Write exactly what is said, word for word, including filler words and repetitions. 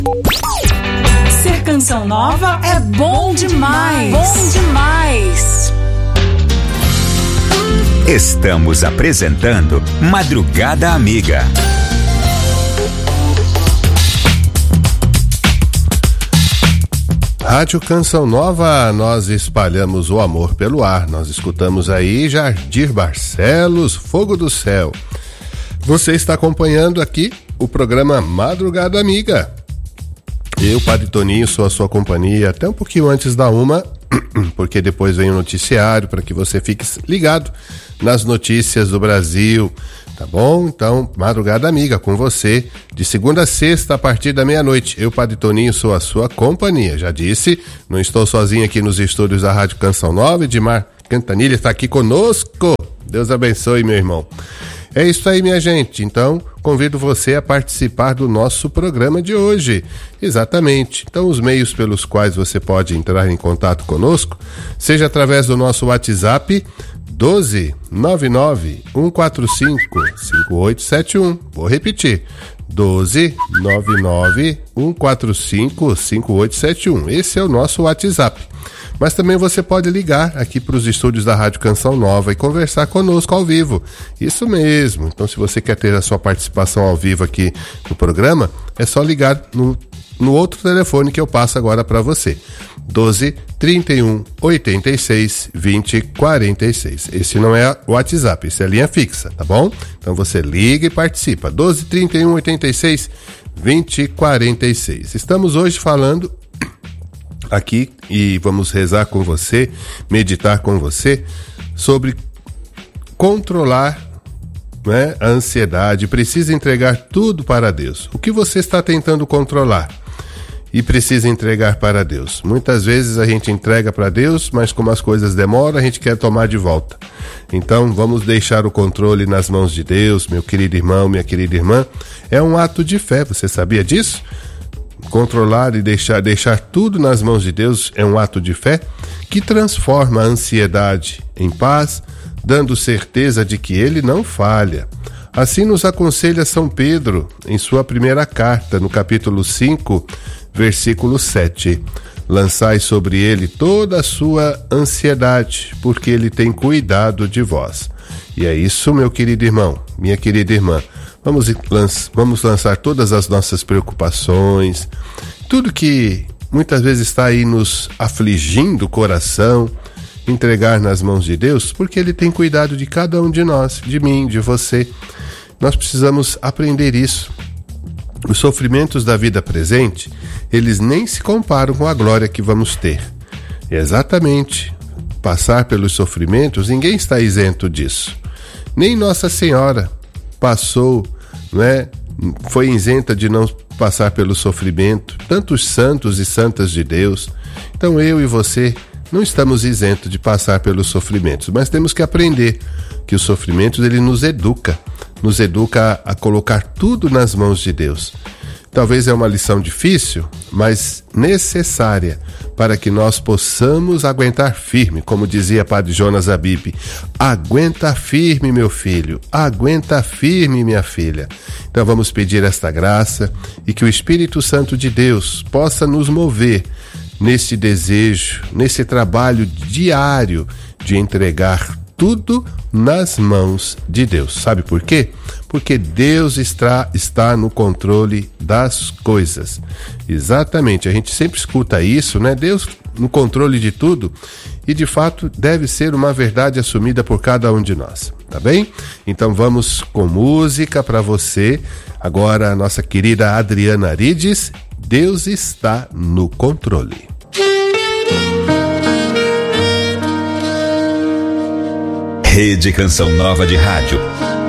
Ser Canção Nova é bom demais. Bom demais. Estamos apresentando Madrugada Amiga. Rádio Canção Nova, nós espalhamos o amor pelo ar. Nós escutamos aí Jardir Barcelos, Fogo do Céu. Você está acompanhando aqui o programa Madrugada Amiga. Eu, Padre Toninho, sou a sua companhia até um pouquinho antes da uma, porque depois vem o noticiário para que você fique ligado nas notícias do Brasil, tá bom? Então, Madrugada Amiga com você, de segunda a sexta, a partir da meia-noite. Eu, Padre Toninho, sou a sua companhia. Já disse, não estou sozinho aqui nos estúdios da Rádio Canção Nova. Edmar Cantanilha está aqui conosco. Deus abençoe, meu irmão. É isso aí, minha gente. Então, convido você a participar do nosso programa de hoje. Exatamente. Então, os meios pelos quais você pode entrar em contato conosco, seja através do nosso WhatsApp, doze nove nove um quatro cinco cinco oito sete um. Vou repetir. doze nove nove um quatro cinco cinco oito sete um. Esse é o nosso WhatsApp. Mas também você pode ligar aqui para os estúdios da Rádio Canção Nova e conversar conosco ao vivo. Isso mesmo. Então, se você quer ter a sua participação ao vivo aqui no programa, é só ligar no, no outro telefone que eu passo agora para você. doze trinta e um oitenta e seis vinte quarenta e seis. Esse não é o WhatsApp, esse é a linha fixa, tá bom? Então você liga e participa. doze trinta e um oitenta e seis vinte quarenta e seis. Estamos hoje falando aqui e vamos rezar com você, meditar com você sobre controlar, né, a ansiedade. Precisa entregar tudo para Deus. O que você está tentando controlar e precisa entregar para Deus? Muitas vezes a gente entrega para Deus, mas como as coisas demoram, a gente quer tomar de volta. Então vamos deixar o controle nas mãos de Deus, meu querido irmão, minha querida irmã. É um ato de fé, você sabia disso? Controlar e deixar, deixar tudo nas mãos de Deus é um ato de fé que transforma a ansiedade em paz, dando certeza de que Ele não falha. Assim nos aconselha São Pedro em sua primeira carta, no capítulo cinco, versículo sete. Lançai sobre Ele toda a sua ansiedade, porque Ele tem cuidado de vós. E é isso, meu querido irmão, minha querida irmã. Vamos, vamos lançar todas as nossas preocupações, tudo que muitas vezes está aí nos afligindo o coração, entregar nas mãos de Deus, porque Ele tem cuidado de cada um de nós, de mim, de você. Nós precisamos aprender isso. Os sofrimentos da vida presente, eles nem se comparam com a glória que vamos ter. Exatamente. Passar pelos sofrimentos, ninguém está isento disso. Nem Nossa Senhora passou, né, foi isenta de não passar pelo sofrimento, tantos santos e santas de Deus. Então eu e você não estamos isentos de passar pelos sofrimentos, mas temos que aprender que os sofrimentos, ele nos educa, nos educa a, a colocar tudo nas mãos de Deus. Talvez é uma lição difícil, mas necessária para que nós possamos aguentar firme, como dizia Padre Jonas Abib. Aguenta firme, meu filho, aguenta firme, minha filha. Então vamos pedir esta graça e que o Espírito Santo de Deus possa nos mover nesse desejo, nesse trabalho diário de entregar tudo nas mãos de Deus. Sabe por quê? Porque Deus está, está no controle das coisas. Exatamente, a gente sempre escuta isso, né? Deus no controle de tudo, e de fato deve ser uma verdade assumida por cada um de nós, tá bem? Então vamos com música para você. Agora a nossa querida Adriana Arides, Deus está no controle. Rede Canção Nova de Rádio.